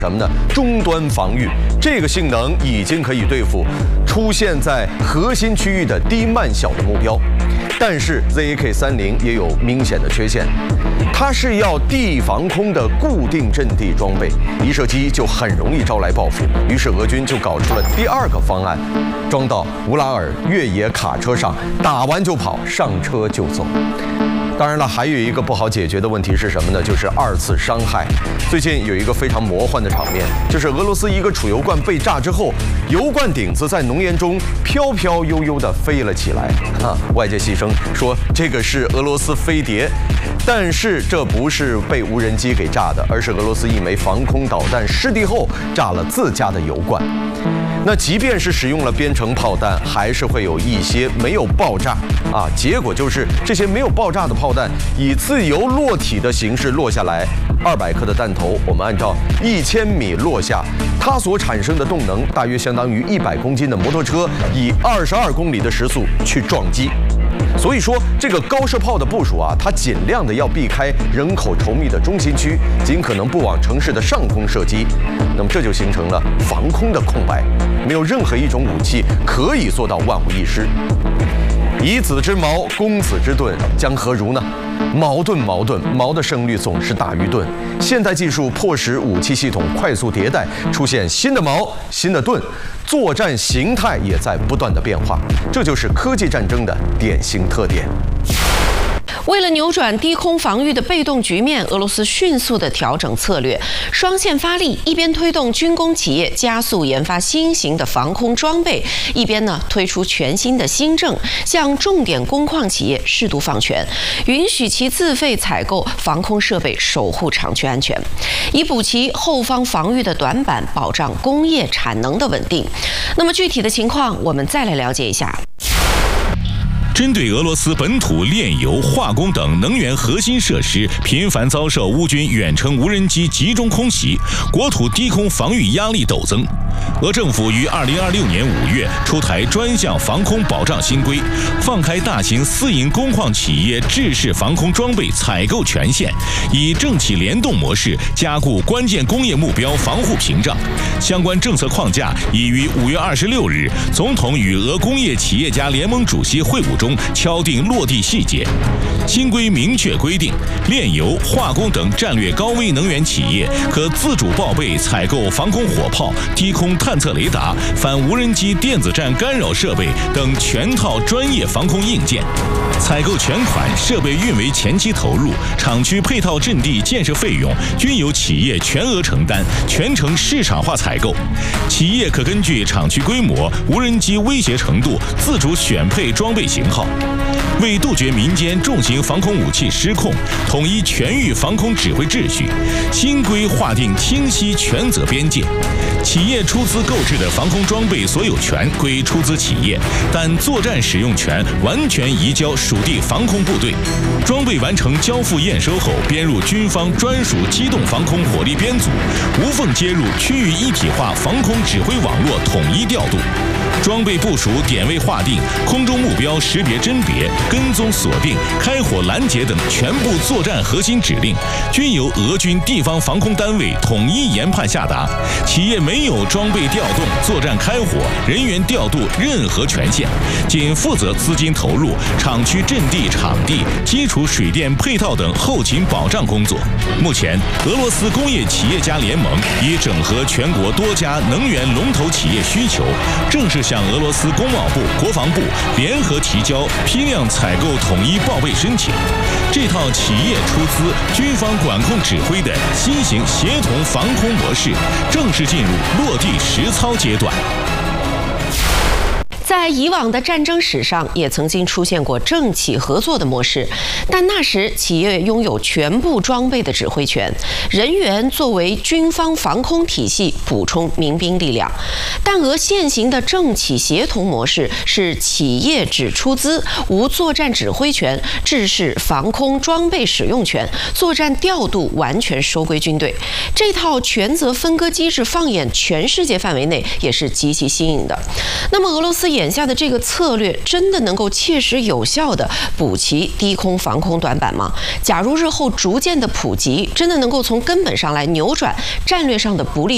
什么呢？终端防御，这个性能已经可以对付出现在核心区域的低慢小的目标。但是 ZAK-30也有明显的缺陷，它是要地防空的固定阵地装备，一射击就很容易招来报复。于是俄军就搞出了第二个方案，装到乌拉尔越野卡车上，打完就跑，上车就走。当然了，还有一个不好解决的问题是什么呢？就是二次伤害。最近有一个非常魔幻的场面，就是俄罗斯一个储油罐被炸之后，油罐顶子在浓烟中飘飘悠悠地飞了起来。外界戏称说这个是俄罗斯飞碟，但是这不是被无人机给炸的，而是俄罗斯一枚防空导弹失地后炸了自家的油罐。那即便是使用了编程炮弹，还是会有一些没有爆炸啊。结果就是这些没有爆炸的炮弹以自由落体的形式落下来，200克的弹头，我们按照1000米落下，它所产生的动能大约相当于100公斤的摩托车以22公里的时速去撞击。所以说，这个高射炮的部署啊，它尽量的要避开人口稠密的中心区，尽可能不往城市的上空射击。那么这就形成了防空的空白，没有任何一种武器可以做到万无一失。以子之矛攻子之盾，将何如呢？矛的胜率总是大于盾。现代技术迫使武器系统快速迭代，出现新的矛、新的盾，作战形态也在不断的变化，这就是科技战争的典型特点。 为了扭转低空防御的被动局面，俄罗斯迅速地调整策略，双线发力，一边推动军工企业加速研发新型的防空装备，一边推出全新的新政，向重点工矿企业适度放权，允许其自费采购防空设备，守护厂区安全，以补齐后方防御的短板，保障工业产能的稳定。那么具体的情况，我们再来了解一下。 针对俄罗斯本土炼油、化工等能源核心设施频繁遭受乌军远程无人机集中空袭，国土低空防御压力陡增。俄政府于2026年5月出台专项防空保障新规，放开大型私营工矿企业制式防空装备采购权限，以政企联动模式加固关键工业目标防护屏障。相关政策框架已于5月26日，总统与俄工业企业家联盟主席会晤中敲定落地细节。新规明确规定，炼油、化工等战略高危能源企业可自主报备采购防空火炮、低空探测雷达、反无人机电子战干扰设备等全套专业防空硬件。采购全款、设备运维前期投入、厂区配套阵地建设费用均由企业全额承担，全程市场化采购。企业可根据厂区规模、无人机威胁程度自主选配装备型号。为杜绝民间重型防空武器失控，统一全域防空指挥秩序，新规划定清晰权责边界。企业出资购置的防空装备所有权归出资企业，但作战使用权完全移交属地防空部队。装备完成交付验收后，编入军方专属机动防空火力编组，无缝接入区域一体化防空指挥网络，统一调度。装备部署点位划定、空中目标识别甄别、跟踪锁定、开火拦截等全部作战核心指令，均由俄军地方防空单位统一研判下达。企业没有装备调动、作战开火、人员调度任何权限，仅负责资金投入、厂区阵地、场地、基础水电配套等后勤保障工作。目前，俄罗斯工业企业家联盟已整合全国多家能源龙头企业需求，正式向俄罗斯工贸部、国防部联合提交批量采购统一报备申请。这套企业出资、军方管控指挥的新型协同防空模式，正式进入落地实操阶段。 在以往的战争史上，也曾经出现过政企合作的模式，但那时企业拥有全部装备的指挥权，人员作为军方防空体系补充民兵力量。但俄现行的政企协同模式是企业只出资，无作战指挥权，制式防空装备使用权，作战调度完全收归军队。这套权责分割机制放眼全世界范围内也是极其新颖的。那么俄罗斯眼下的这个策略真的能够切实有效地补齐低空防空短板吗？假如日后逐渐的普及，真的能够从根本上来扭转战略上的不利